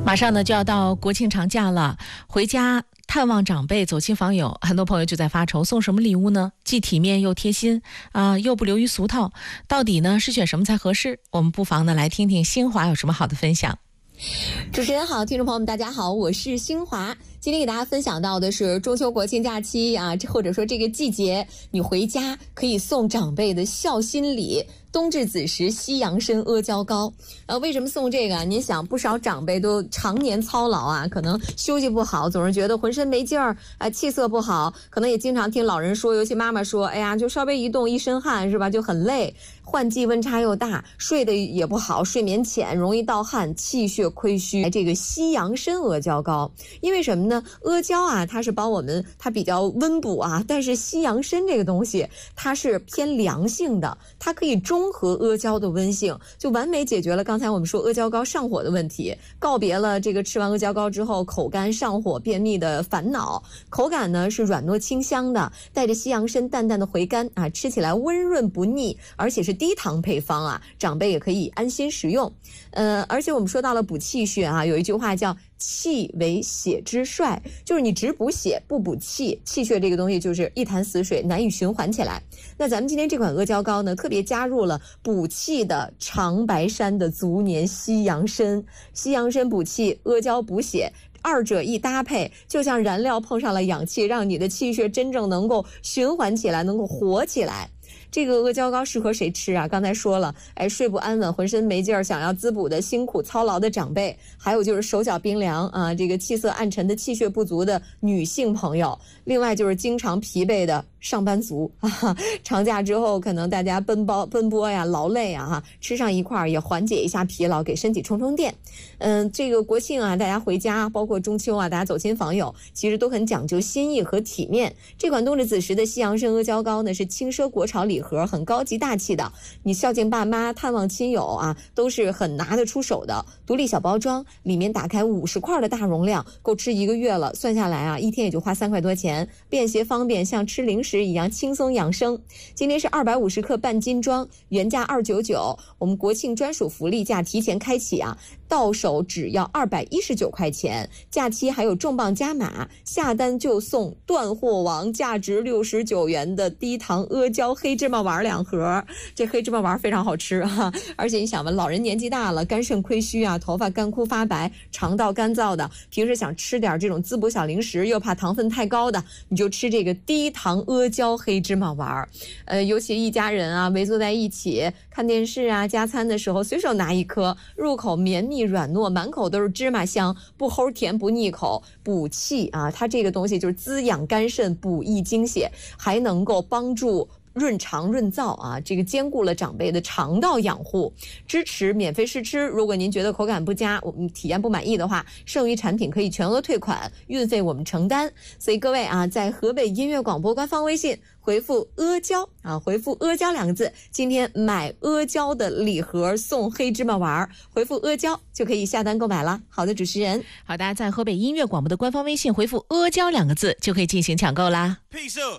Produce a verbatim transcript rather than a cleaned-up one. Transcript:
马上呢就要到国庆长假了，回家探望长辈、走亲访友，很多朋友就在发愁，送什么礼物呢？既体面又贴心啊，又不流于俗套，到底呢是选什么才合适？我们不妨呢来听听新华有什么好的分享。 主持人好，听众朋友们大家好，我是新华。今天给大家分享到的是中秋国庆假期啊，或者说这个季节，你回家可以送长辈的孝心礼。冬至子时西洋参阿胶糕，呃，为什么送这个啊？您想，不少长辈都常年操劳啊，可能休息不好，总是觉得浑身没劲儿，啊，气色不好，可能也经常听老人说，尤其妈妈说，哎呀，就稍微一动一身汗是吧，就很累，换季温差又大，睡得也不好，睡眠浅，容易盗汗，气血亏虚。这个西洋参阿胶糕，因为什么呢？阿胶啊，它是帮我们，它比较温补啊，但是西洋参这个东西，它是偏凉性的，它可以中和阿胶的温性，就完美解决了刚才我们说阿胶糕上火的问题，告别了这个吃完阿胶糕之后口干上火便秘的烦恼。口感呢是软糯清香的，带着西洋参淡淡的回甘啊，吃起来温润不腻，而且是低糖配方啊，长辈也可以安心食用。呃，而且我们说到了补气血啊，有一句话叫气为血之帅，就是你只补血不补气，气血这个东西就是一潭死水，难以循环起来。那咱们今天这款阿胶糕呢，特别加入了补气的长白山的足年西洋参，西洋参补气，阿胶补血，二者一搭配，就像燃料碰上了氧气，让你的气血真正能够循环起来，能够活起来。这个阿胶糕适合谁吃啊？刚才说了，哎，睡不安稳，浑身没劲儿，想要滋补的辛苦操劳的长辈，还有就是手脚冰凉啊，这个气色暗沉的气血不足的女性朋友，另外就是经常疲惫的上班族啊，长假之后可能大家奔波奔波呀，劳累啊哈，吃上一块也缓解一下疲劳，给身体充充电。嗯，这个国庆啊，大家回家，包括中秋啊，大家走亲访友，其实都很讲究心意和体面。这款冬至子时的西洋参阿胶糕呢，是轻奢国潮礼盒，很高级大气的，你孝敬爸妈、探望亲友啊，都是很拿得出手的。独立小包装，里面打开五十块的大容量，够吃一个月了。算下来啊，一天也就花三块多钱，便携方便，像吃零食一样轻松养生。今天是二百五十克半斤装，原价二百九十九，我们国庆专属福利价提前开启啊，到手只要二百一十九块钱。假期还有重磅加码，下单就送断货王价值六十九元的低糖阿胶黑芝麻丸两盒。这黑芝麻丸非常好吃啊，而且你想吧，老人年纪大了，肝肾亏虚啊，头发干枯发白，肠道干燥的，平时想吃点这种滋补小零食，又怕糖分太高的，你就吃这个低糖阿胶黑芝麻丸。呃，尤其一家人啊，围坐在一起看电视啊，加餐的时候随手拿一颗，入口绵密软糯，满口都是芝麻香，不齁甜不腻口，补气啊，它这个东西就是滋养肝肾，补益精血，还能够帮助润肠润燥啊，这个兼顾了长辈的肠道养护，支持免费试吃。如果您觉得口感不佳，我们体验不满意的话，剩余产品可以全额退款，运费我们承担。所以各位啊，在河北音乐广播官方微信回复阿胶啊，回复阿胶两个字，今天买阿胶的礼盒送黑芝麻丸，回复阿胶就可以下单购买了。好的，主持人， 好，大家在河北音乐广播的官方微信回复阿胶两个字就可以进行抢购啦。